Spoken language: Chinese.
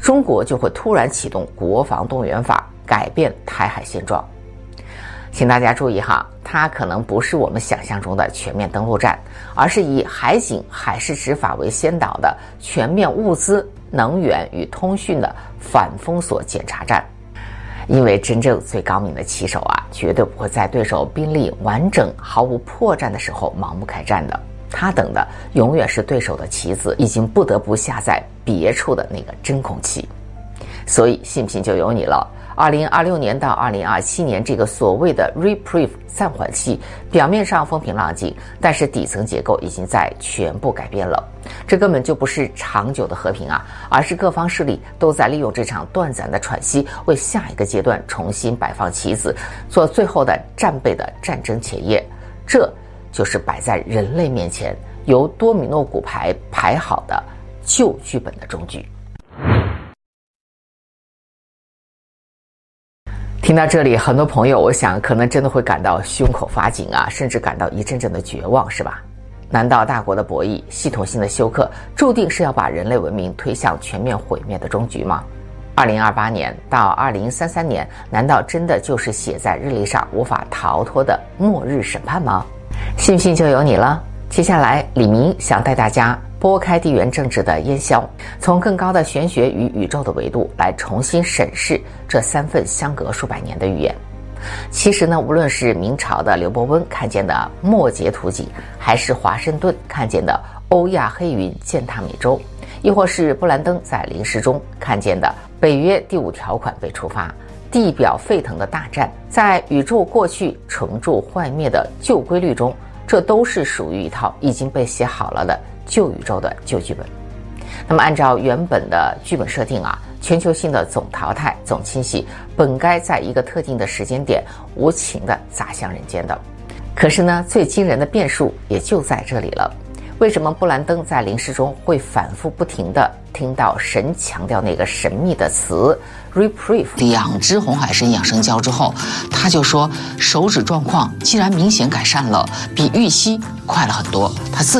中国就会突然启动国防动员法，改变台海现状。请大家注意哈，它可能不是我们想象中的全面登陆战，而是以海警海事执法为先导的全面物资、能源与通讯的反封锁检查战。因为真正最高明的棋手啊，绝对不会在对手兵力完整、毫无破绽的时候盲目开战的。他等的永远是对手的棋子已经不得不下在别处的那个真空期。所以信不信就由你了。2026年到2027年这个所谓的 reprieve 暂缓期，表面上风平浪静，但是底层结构已经在全部改变了。这根本就不是长久的和平啊，而是各方势力都在利用这场短暂的喘息，为下一个阶段重新摆放棋子，做最后的战备的战争前夜。这就是摆在人类面前由多米诺骨牌排好的旧剧本的终局。听到这里，很多朋友我想可能真的会感到胸口发紧啊，甚至感到一阵阵的绝望，是吧？难道大国的博弈、系统性的休克注定是要把人类文明推向全面毁灭的终局吗？2028年到2033年，难道真的就是写在日历上无法逃脱的末日审判吗？信不信就由你了。接下来，李明想带大家拨开地缘政治的烟消，从更高的玄学与宇宙的维度来重新审视这3份相隔数百年的预言。其实呢，无论是明朝的刘伯温看见的末节图景，还是华盛顿看见的欧亚黑云践踏美洲，亦或是布兰登在临时中看见的北约第5条款被触发，地表沸腾的大战，在宇宙过去重铸幻灭的旧规律中，这都是属于一套已经被写好了的旧宇宙的旧剧本。那么按照原本的剧本设定啊，全球性的总淘汰、总清洗本该在一个特定的时间点无情地砸向人间的。可是呢，最惊人的变数也就在这里了。为什么布兰登在临时中会反复不停地听到神强调那个神秘的词 reprieve？ 2支红海参养生胶之后，他就说手指状况竟然明显改善了，比预期快了很多。他自